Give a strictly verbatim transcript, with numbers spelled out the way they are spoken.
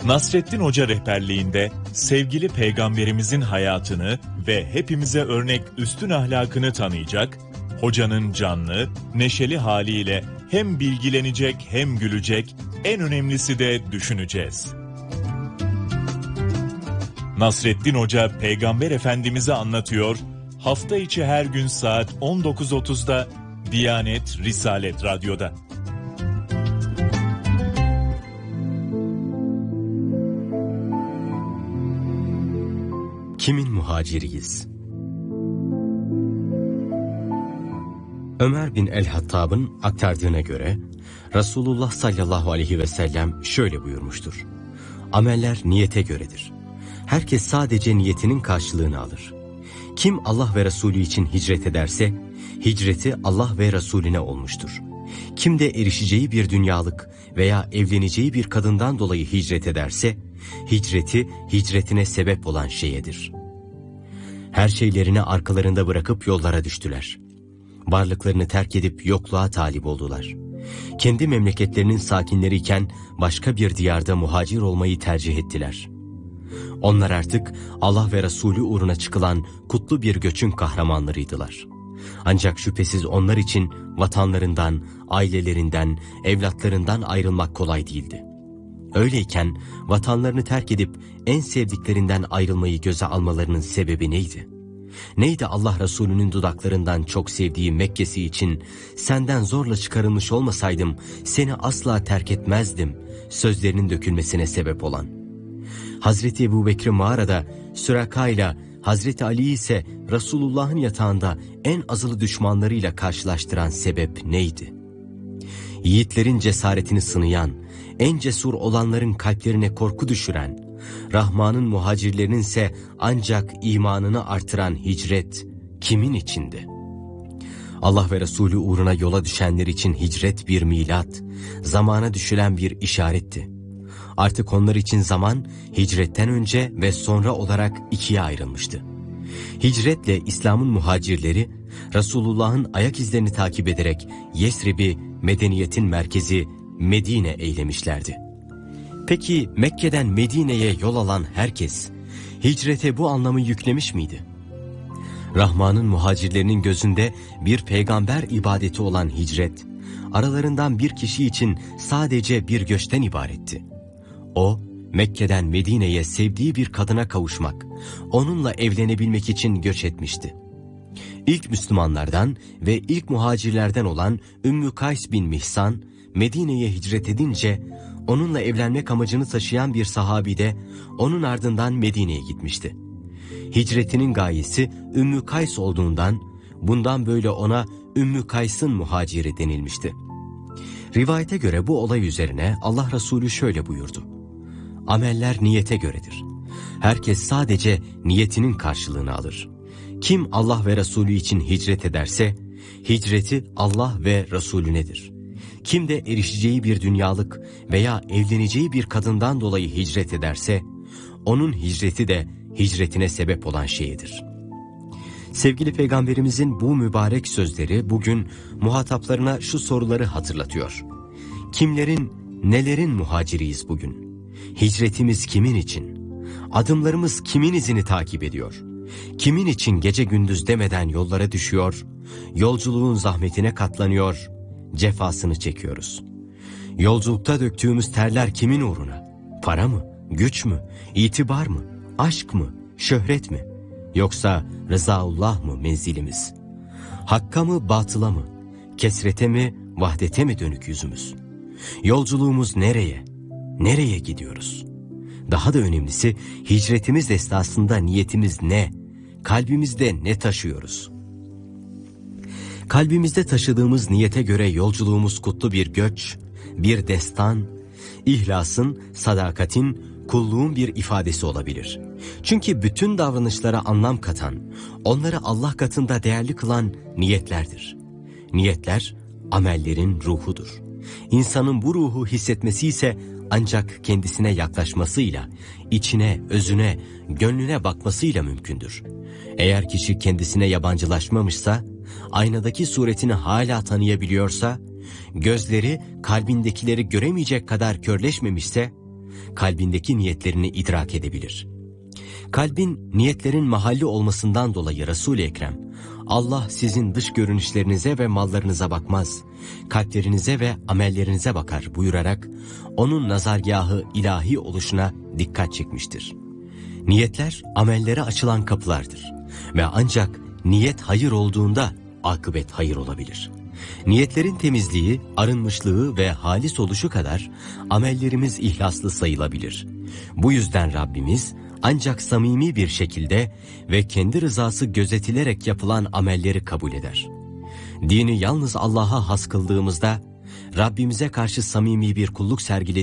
Nasreddin Hoca rehberliğinde sevgili peygamberimizin hayatını ve hepimize örnek üstün ahlakını tanıyacak, hocanın canlı, neşeli haliyle hem bilgilenecek hem gülecek, en önemlisi de düşüneceğiz. Nasreddin Hoca Peygamber Efendimiz'i anlatıyor, hafta içi her gün saat on dokuz otuzda Diyanet Risalet Radyo'da. Kimin muhaciriyiz? Ömer bin el-Hattab'ın aktardığına göre Resulullah sallallahu aleyhi ve sellem şöyle buyurmuştur: Ameller niyete göredir. Herkes sadece niyetinin karşılığını alır. Kim Allah ve Resulü için hicret ederse, hicreti Allah ve Resulüne olmuştur. Kim de erişeceği bir dünyalık veya evleneceği bir kadından dolayı hicret ederse, hicreti hicretine sebep olan şeyedir. Her şeylerini arkalarında bırakıp yollara düştüler. Varlıklarını terk edip yokluğa talip oldular. Kendi memleketlerinin sakinleriyken başka bir diyarda muhacir olmayı tercih ettiler. Onlar artık Allah ve Resulü uğruna çıkılan kutlu bir göçün kahramanlarıydılar. Ancak şüphesiz onlar için vatanlarından, ailelerinden, evlatlarından ayrılmak kolay değildi. Öyleyken vatanlarını terk edip en sevdiklerinden ayrılmayı göze almalarının sebebi neydi? Neydi Allah Resulü'nün dudaklarından çok sevdiği Mekke'si için senden zorla çıkarılmış olmasaydım seni asla terk etmezdim sözlerinin dökülmesine sebep olan? Hazreti Ebubekir'i mağarada Süraka ile Hazreti Ali ise Resulullah'ın yatağında en azılı düşmanlarıyla karşılaştıran sebep neydi? Yiğitlerin cesaretini sınayan, en cesur olanların kalplerine korku düşüren, Rahman'ın muhacirlerinin ise ancak imanını artıran hicret kimin içindi? Allah ve Resulü uğruna yola düşenler için hicret bir milat, zamana düşülen bir işaretti. Artık onlar için zaman hicretten önce ve sonra olarak ikiye ayrılmıştı. Hicretle İslam'ın muhacirleri Resulullah'ın ayak izlerini takip ederek Yesrib'i medeniyetin merkezi Medine eylemişlerdi. Peki Mekke'den Medine'ye yol alan herkes hicrete bu anlamı yüklemiş miydi? Rahman'ın muhacirlerinin gözünde bir peygamber ibadeti olan hicret, aralarından bir kişi için sadece bir göçten ibaretti. O, Mekke'den Medine'ye sevdiği bir kadına kavuşmak, onunla evlenebilmek için göç etmişti. İlk Müslümanlardan ve ilk muhacirlerden olan Ümmü Kays bin Mihsan, Medine'ye hicret edince, onunla evlenmek amacını taşıyan bir sahabi de onun ardından Medine'ye gitmişti. Hicretinin gayesi Ümmü Kays olduğundan, bundan böyle ona Ümmü Kays'ın muhaciri denilmişti. Rivayete göre bu olay üzerine Allah Resulü şöyle buyurdu: Ameller niyete göredir. Herkes sadece niyetinin karşılığını alır. Kim Allah ve Resulü için hicret ederse, hicreti Allah ve Resulünedir. Kim de erişeceği bir dünyalık veya evleneceği bir kadından dolayı hicret ederse, onun hicreti de hicretine sebep olan şeyidir. Sevgili Peygamberimizin bu mübarek sözleri bugün muhataplarına şu soruları hatırlatıyor. Kimlerin, nelerin muhaciriyiz bugün? Hicretimiz kimin için? Adımlarımız kimin izini takip ediyor? Kimin için gece gündüz demeden yollara düşüyor, yolculuğun zahmetine katlanıyor, cefasını çekiyoruz? Yolculukta döktüğümüz terler kimin uğruna? Para mı? Güç mü? İtibar mı? Aşk mı? Şöhret mi? Yoksa rızaullah mı menzilimiz? Hakka mı batıla mı? Kesrete mi vahdete mi dönük yüzümüz? Yolculuğumuz nereye? Nereye gidiyoruz? Daha da önemlisi hicretimiz esnasında niyetimiz ne? Kalbimizde ne taşıyoruz? Kalbimizde taşıdığımız niyete göre yolculuğumuz kutlu bir göç, bir destan, ihlasın, sadakatin, kulluğun bir ifadesi olabilir. Çünkü bütün davranışlara anlam katan, onları Allah katında değerli kılan niyetlerdir. Niyetler, amellerin ruhudur. İnsanın bu ruhu hissetmesi ise ancak kendisine yaklaşmasıyla, içine, özüne, gönlüne bakmasıyla mümkündür. Eğer kişi kendisine yabancılaşmamışsa, aynadaki suretini hala tanıyabiliyorsa, gözleri kalbindekileri göremeyecek kadar körleşmemişse, kalbindeki niyetlerini idrak edebilir. Kalbin niyetlerin mahalli olmasından dolayı Resul-i Ekrem, Allah sizin dış görünüşlerinize ve mallarınıza bakmaz, kalplerinize ve amellerinize bakar buyurarak onun nazargahı ilahi oluşuna dikkat çekmiştir. Niyetler amellere açılan kapılardır ve ancak niyet hayır olduğunda akıbet hayır olabilir. Niyetlerin temizliği, arınmışlığı ve halis oluşu kadar amellerimiz ihlaslı sayılabilir. Bu yüzden Rabbimiz ancak samimi bir şekilde ve kendi rızası gözetilerek yapılan amelleri kabul eder. Dini yalnız Allah'a has kıldığımızda, Rabbimize karşı samimi bir kulluk sergilediğimizde,